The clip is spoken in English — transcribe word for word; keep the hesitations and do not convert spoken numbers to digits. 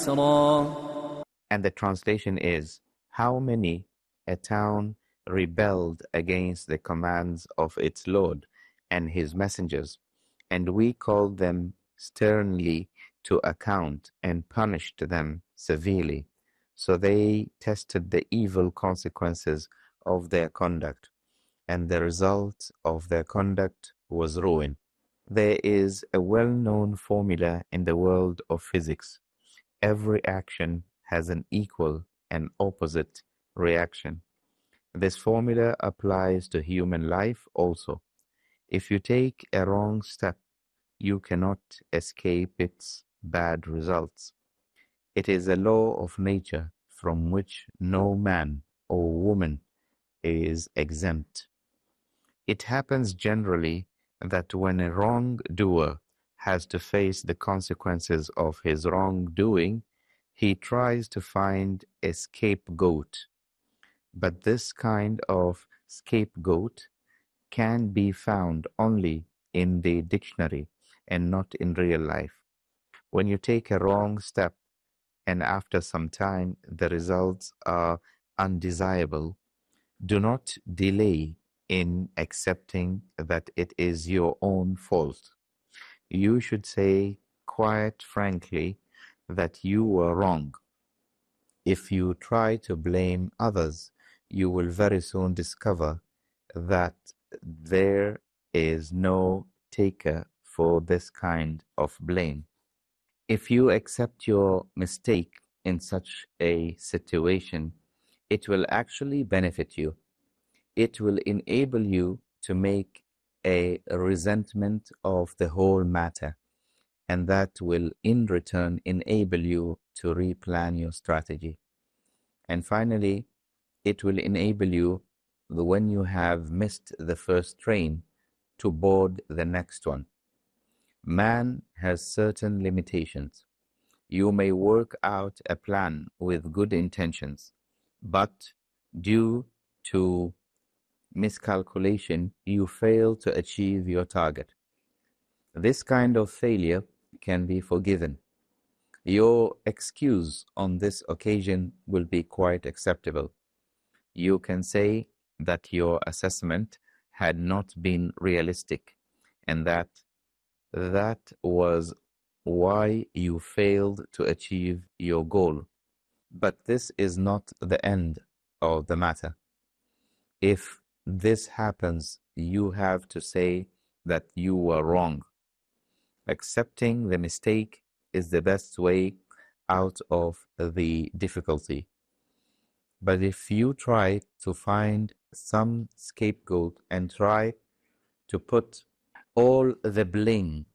And the translation is, how many a town rebelled against the commands of its Lord and his messengers, and we called them sternly to account and punished them severely. So they tested the evil consequences of their conduct, and the result of their conduct was ruin. There is a well-known formula in the world of physics. Every action has an equal and opposite reaction. This formula applies to human life also. If you take a wrong step, you cannot escape its bad results. It is a law of nature from which no man or woman is exempt. It happens generally that when a wrongdoer has to face the consequences of his wrongdoing, he tries to find a scapegoat. But this kind of scapegoat can be found only in the dictionary and not in real life. When you take a wrong step and after some time the results are undesirable, do not delay in accepting that it is your own fault. You should say quite frankly that you were wrong. If you try to blame others, you will very soon discover that there is no taker for this kind of blame. If you accept your mistake in such a situation, it will actually benefit you. It will enable you to make a resentment of the whole matter, and that will in return enable you to replan your strategy. And finally, it will enable you, when you have missed the first train, to board the next one. Man has certain limitations. You may work out a plan with good intentions, but due to miscalculation, you fail to achieve your target. This kind of failure can be forgiven. Your excuse on this occasion will be quite acceptable. You can say that your assessment had not been realistic and that that was why you failed to achieve your goal. But this is not the end of the matter. If this happens, you have to say that you were wrong. Accepting the mistake is the best way out of the difficulty. But if you try to find some scapegoat and try to put all the blame